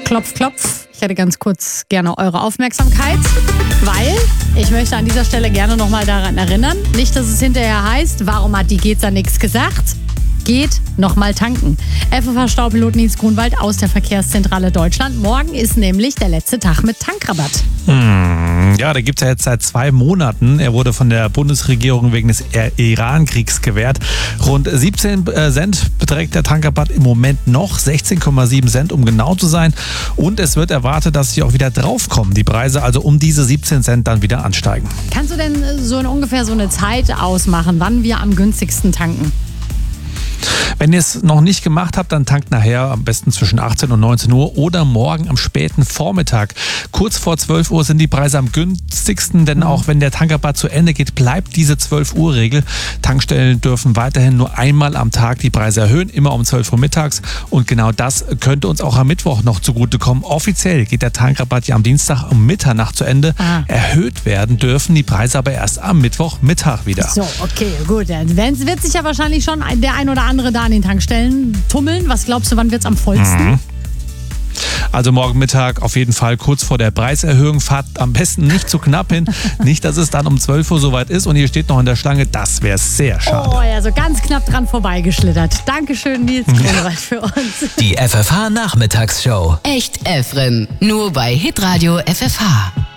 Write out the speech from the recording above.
Klopf, klopf. Ich hätte ganz kurz gerne eure Aufmerksamkeit, weil ich möchte an dieser Stelle gerne nochmal daran erinnern, nicht, dass es hinterher heißt, warum hat die Geza nichts gesagt? Geht nochmal tanken. FFH-Staupilot Nils Grunwald aus der Verkehrszentrale Deutschland. Morgen ist nämlich der letzte Tag mit Tankrabatt. Ja, da gibt es ja jetzt seit 2 Monaten. Er wurde von der Bundesregierung wegen des Iran-Kriegs gewährt. Rund 17 Cent beträgt der Tankrabatt im Moment noch, 16,7 Cent, um genau zu sein. Und es wird erwartet, dass sie auch wieder draufkommen. Die Preise also um diese 17 Cent dann wieder ansteigen. Kannst du denn ungefähr so eine Zeit ausmachen, wann wir am günstigsten tanken? Wenn ihr es noch nicht gemacht habt, dann tankt nachher am besten zwischen 18 und 19 Uhr oder morgen am späten Vormittag. Kurz vor 12 Uhr sind die Preise am günstigsten, denn auch wenn der Tankrabatt zu Ende geht, bleibt diese 12-Uhr-Regel. Tankstellen dürfen weiterhin nur einmal am Tag die Preise erhöhen, immer um 12 Uhr mittags. Und genau das könnte uns auch am Mittwoch noch zugutekommen. Offiziell geht der Tankrabatt ja am Dienstag um Mitternacht zu Ende. Erhöht werden dürfen die Preise aber erst am Mittwochmittag wieder. So, okay, gut. Dann wird sich ja wahrscheinlich schon der ein oder andere da an den Tankstellen tummeln. Was glaubst du, wann wird es am vollsten? Also morgen Mittag auf jeden Fall kurz vor der Preiserhöhung. Fahrt am besten nicht zu knapp hin. Nicht, dass es dann um 12 Uhr soweit ist und ihr steht noch in der Schlange. Das wäre sehr schade. Oh ja, so ganz knapp dran vorbeigeschlittert. Dankeschön, Nils Grunwald, für uns. Die FFH-Nachmittagsshow. Echt Efren. Nur bei Hitradio FFH.